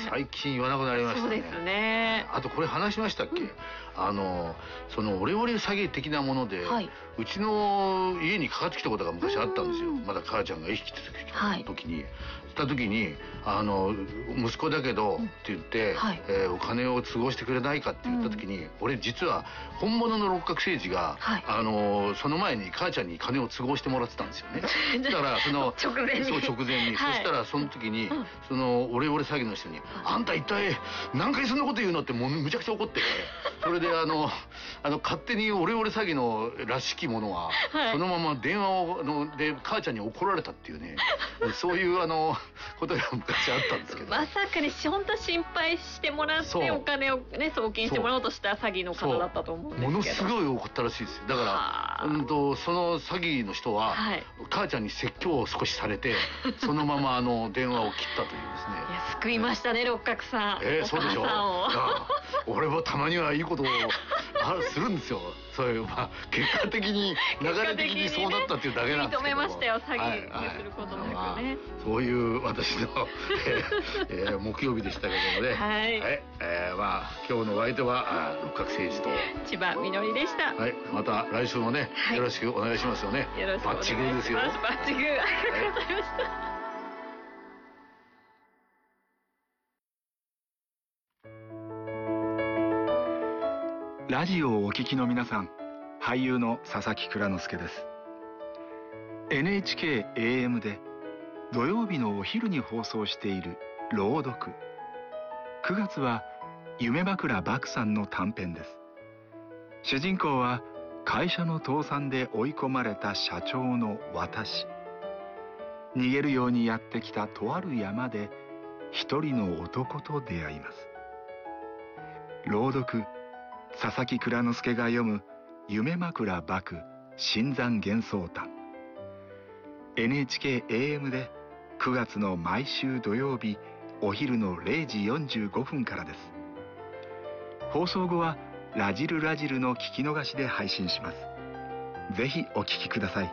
最近言わなくなりましたね。 そうですね。 あとこれ話しましたっけ、そのオレオレ詐欺的なもので、うちの家にかかってきたことが昔あったんですよ。まだ母ちゃんが生きてた時に、息子だけどって言って、お金を都合してくれないかって言った時に、俺実は本物の六角誠治が、その前に母ちゃんに金を都合してもらってたんですよね。だからその直前にそしたらその時に、そのオレオレ詐欺の人に「あんた一体何回そんなこと言うの?」ってもうむちゃくちゃ怒ってそれで勝手にオレオレ詐欺のらしきものは、そのまま電話をで母ちゃんに怒られたっていうねそういうことが昔あったんですけど、 まさかに本当心配してもらってお金をね送金してもらおうとした詐欺の方だったと思うんですけど、 ものすごい怒ったらしいですよ。だからその詐欺の人は、母ちゃんに説教を少しされてそのまま電話を切ったというですね。 いや救いましたね、六角さん。 そうでしょ。俺もたまにはいいことをするんですよ。そういう結果的に流れ的にそうなったっていうだけなんですけど、 認めましたよ、詐欺にすることなくね。 そういう私の木曜日でしたけどもね。今日のお相手は六角誠治と千葉みのりでした。 また来週もね、よろしくお願いしますよね。 よろしくお願いします。 バッチグーですよ。 バッチグー、ありがとうございました。 ラジオをお聞きの皆さん、俳優の佐々木蔵之介です。 NHK AM で土曜日のお昼に放送している朗読。9月は夢枕獏さんの短編です。主人公は会社の倒産で追い込まれた社長の私。逃げるようにやってきたとある山で一人の男と出会います。朗読、佐々木蔵之介が読む夢枕獏新山幻想譚。 NHK AM で9月の毎週土曜日お昼の0時45分からです。放送後はラジルラジルの聞き逃しで配信します。ぜひお聞きください。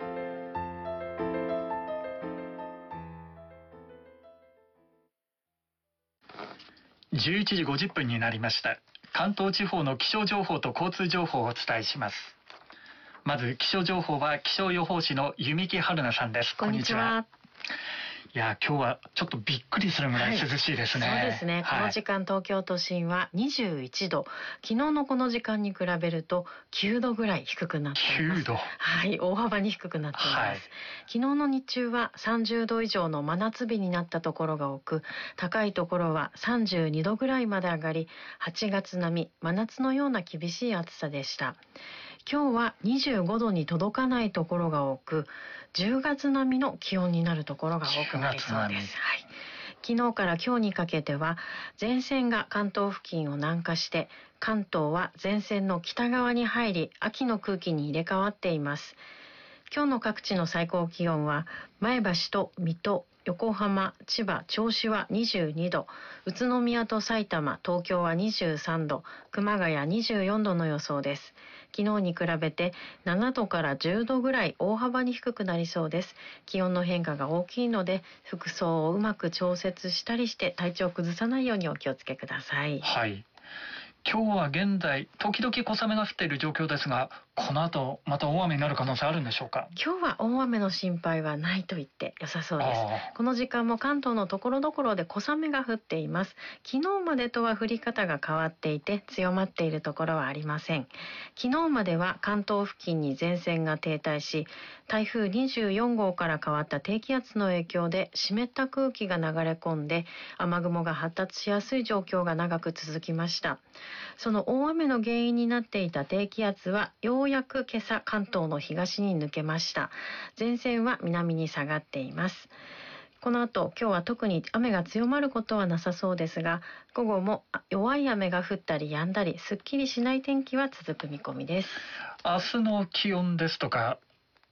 11時50分になりました。関東地方の気象情報と交通情報をお伝えします。まず気象情報は気象予報士の弓木春奈さんです。 こんにちは。 いや今日はちょっとびっくりするぐらい涼しいですね。 そうですね、この時間東京都心は21度、昨日のこの時間に比べると9度ぐらい低くなっています。 9度、 大幅に低くなっています。昨日の日中は30度以上の真夏日になったところが多く、高いところは32度ぐらいまで上がり、8月並み、真夏のような厳しい暑さでした。今日は25度に届かないところが多く、10月並みの気温になるところが多くなりそうです。昨日から今日にかけては前線が関東付近を南下して、関東は前線の北側に入り秋の空気に入れ替わっています。今日の各地の最高気温は前橋と水戸、横浜、千葉、銚子は22度、宇都宮と埼玉、東京は23度、熊谷24度の予想です。昨日に比べて7度から10度ぐらい大幅に低くなりそうです。気温の変化が大きいので服装をうまく調節したりして体調を崩さないようにお気をつけください。 今日は現在時々小雨が降っている状況ですが、この後また大雨になる可能性あるんでしょうか？ 今日は大雨の心配はないと言って良さそうです。この時間も関東のところどころで小雨が降っています。昨日までとは降り方が変わっていて強まっているところはありません。昨日までは関東付近に前線が停滞し、台風24号から変わった低気圧の影響で湿った空気が流れ込んで雨雲が発達しやすい状況が長く続きました。その大雨の原因になっていた低気圧はようやく今朝関東の東に抜けました。前線は南に下がっています。この後今日は特に雨が強まることはなさそうですが、午後も弱い雨が降ったり止んだりすっきりしない天気は続く見込みです。 明日の気温ですとか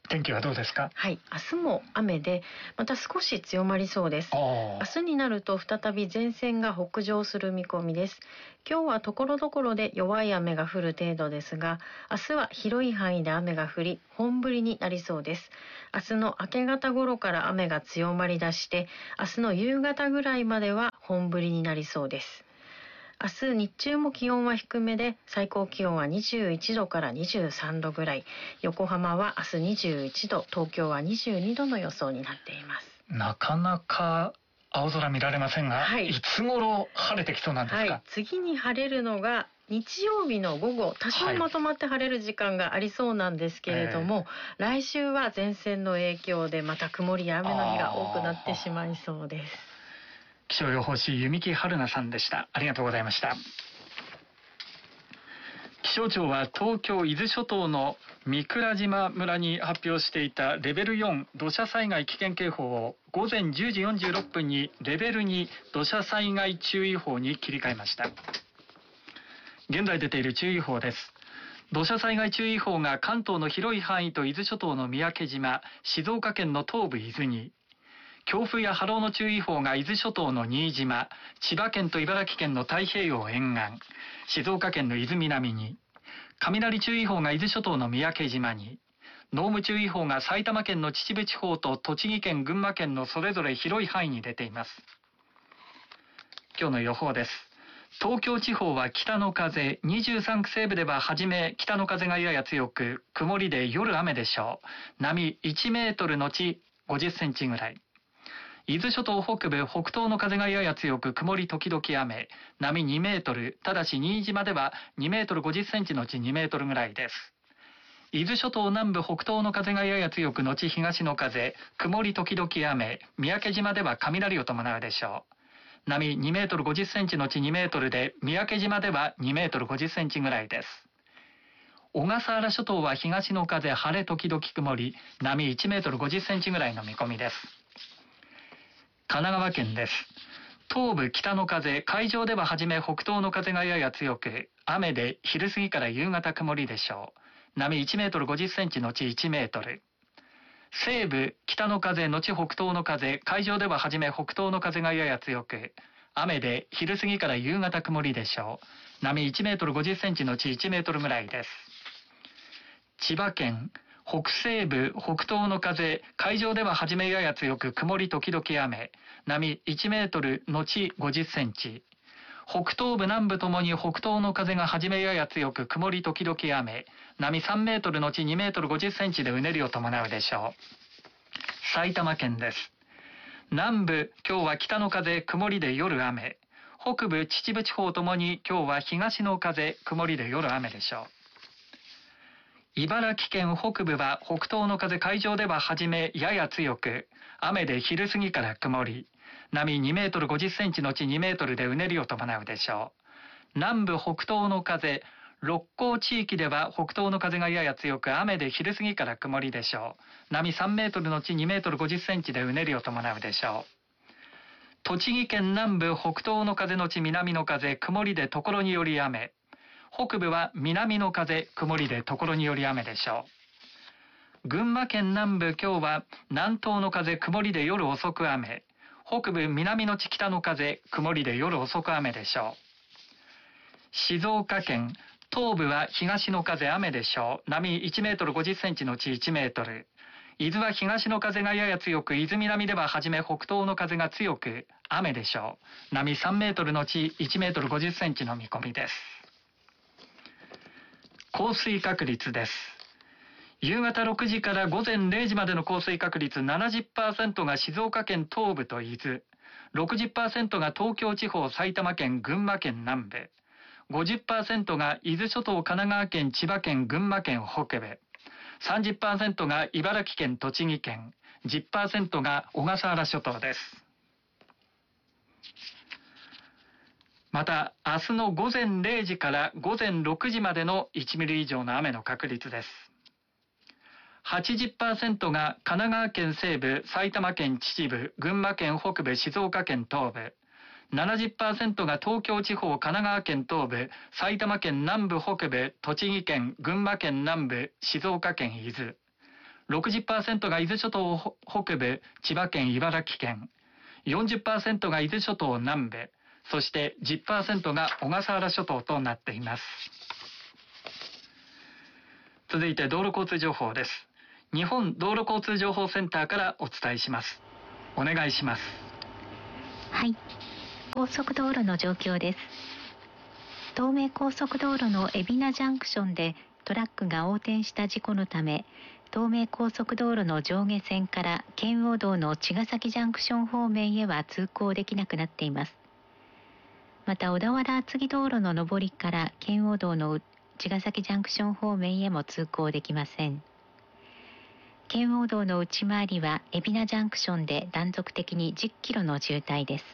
天気はどうですか？ はい、明日も雨でまた少し強まりそうです。明日になると再び前線が北上する見込みです。今日はところどころで弱い雨が降る程度ですが、明日は広い範囲で雨が降り本降りになりそうです。明日の明け方頃から雨が強まりだして、明日の夕方ぐらいまでは本降りになりそうです。明日日中も気温は低めで、最高気温は21度から23度ぐらい、横浜は明日21度、東京は22度の予想になっています。 なかなか青空見られませんが、 はい、 いつ頃晴れてきそうなんですか？ はい、次に晴れるのが日曜日の午後、多少まとまって晴れる時間がありそうなんですけれども、来週は前線の影響でまた曇りや雨の日が多くなってしまいそうです。 気象予報士弓木春奈さんでした。ありがとうございました。気象庁は東京伊豆諸島の御蔵島村に発表していたレベル4土砂災害危険警報を午前10時46分にレベル2土砂災害注意報に切り替えました。現在出ている注意報です。土砂災害注意報が関東の広い範囲と伊豆諸島の三宅島、静岡県の東部伊豆に、強風や波浪の注意報が伊豆諸島の新島、千葉県と茨城県の太平洋沿岸、静岡県の伊豆南に、雷注意報が伊豆諸島の三宅島に、濃霧注意報が埼玉県の秩父地方と栃木県、群馬県のそれぞれ広い範囲に出ています。今日の予報です。東京地方は北の風、23区西部では初め北の風がやや強く、曇りで夜雨でしょう。波1メートルのち50センチぐらい。伊豆諸島北部、北東の風がやや強く、曇り時々雨、波2メートル、ただし新島では2メートル50センチのち2メートルぐらいです。伊豆諸島南部、北東の風がやや強く、後東の風、曇り時々雨、三宅島では雷を伴うでしょう。波2メートル50センチのち2メートルで、三宅島では2メートル50センチぐらいです。小笠原諸島は東の風、晴れ時々曇り、波1メートル50センチぐらいの見込みです。神奈川県です。東部北の風、海上では初め北東の風がやや強く、雨で昼過ぎから夕方曇りでしょう。波1メートル50センチのち1メートル。西部北の風後北東の風、海上では初め北東の風がやや強く、雨で昼過ぎから夕方曇りでしょう。波1メートル50センチのち1メートルぐらいです。千葉県北西部北東の風、海上では初めやや強く、曇り時々雨、波1メートル後50センチ。北東部南部ともに北東の風が初めやや強く、曇り時々雨、波3メートル後2メートル50センチでうねりを伴うでしょう。埼玉県です。南部、今日は北の風、曇りで夜雨。北部、秩父地方ともに今日は東の風、曇りで夜雨でしょう。茨城県北部は北東の風、海上では初めやや強く、雨で昼過ぎから曇り、波2メートル50センチのち2メートルでうねりを伴うでしょう。南部北東の風、六甲地域では北東の風がやや強く、雨で昼過ぎから曇りでしょう。波3メートルのち2メートル50センチでうねりを伴うでしょう。栃木県南部北東の風のち南の風、曇りで所により雨。北部は南の風、曇りで所により雨でしょう。群馬県南部、今日は南東の風、曇りで夜遅く雨。北部南のち北の風、曇りで夜遅く雨でしょう。静岡県東部は東の風、雨でしょう。波1メートル50センチのち1メートル。伊豆は東の風がやや強く、伊豆南では初め北東の風が強く、雨でしょう。波3メートルのち1メートル50センチの見込みです。降水確率です。夕方6時から午前0時までの降水確率 70% が静岡県東部と伊豆、60% が東京地方、埼玉県、群馬県南部、50% が伊豆諸島、神奈川県、千葉県、群馬県北部、30% が茨城県、栃木県、10% が小笠原諸島です。また、明日の午前0時から午前6時までの1ミリ以上の雨の確率です。80% が神奈川県西部、埼玉県秩父、群馬県北部、静岡県東部。70% が東京地方、神奈川県東部、埼玉県南部北部、栃木県、群馬県南部、静岡県伊豆。 60% が伊豆諸島北部、千葉県、茨城県、40% が伊豆諸島南部、そして 10% が小笠原諸島となっています。続いて道路交通情報です。日本道路交通情報センターからお伝えします。お願いします。 はい、高速道路の状況です。東名高速道路の海老名ジャンクションでトラックが横転した事故のため、東名高速道路の上下線から圏央道の茅ヶ崎ジャンクション方面へは通行できなくなっています。また小田原厚木道路の上りから圏央道の茅ヶ崎ジャンクション方面へも通行できません。圏央道の内回りは海老名ジャンクションで断続的に10キロの渋滞です。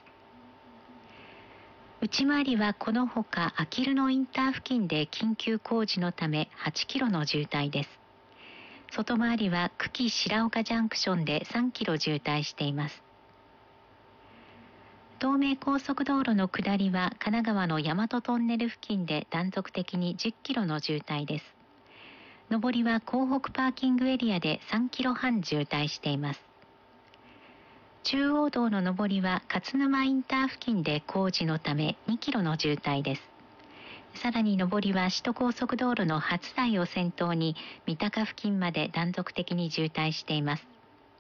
内回りはこのほかあきる野インター付近で緊急工事のため8キロの渋滞です。外回りは久喜白岡ジャンクションで3キロ渋滞しています。東名高速道路の下りは神奈川の大和トンネル付近で断続的に10キロの渋滞です。上りは港北パーキングエリアで3キロ半渋滞しています。中央道の上りは勝沼インター付近で工事のため2キロの渋滞です。さらに上りは首都高速道路の初台を先頭に三鷹付近まで断続的に渋滞しています。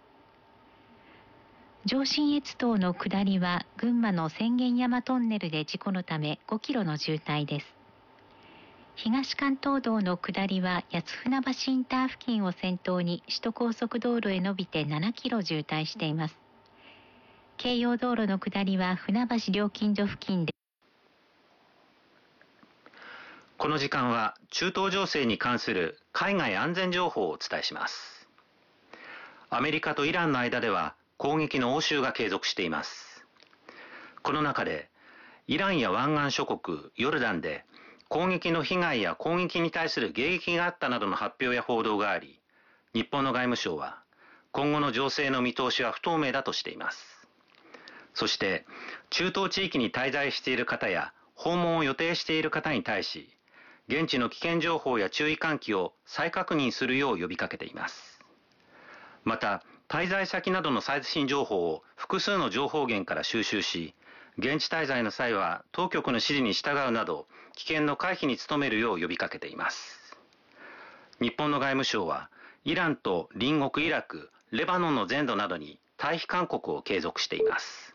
上信越道の下りは群馬の浅間山トンネルで事故のため5キロの渋滞です。東関東道の下りは八船橋インター付近を先頭に首都高速道路へ伸びて7キロ渋滞しています。京葉道路の下りは船橋料金所付近で。 この時間は中東情勢に関する海外安全情報をお伝えします。アメリカとイランの間では攻撃の応酬が継続しています。この中でイランや湾岸諸国ヨルダンで攻撃の被害や攻撃に対する迎撃があったなどの発表や報道があり、日本の外務省は今後の情勢の見通しは不透明だとしています。そして中東地域に滞在している方や訪問を予定している方に対し、現地の危険情報や注意喚起を再確認するよう呼びかけています。また滞在先などの最新情報を複数の情報源から収集し、現地滞在の際は当局の指示に従うなど危険の回避に努めるよう呼びかけています。日本の外務省はイランと隣国イラク、レバノンの全土などに退避勧告を継続しています。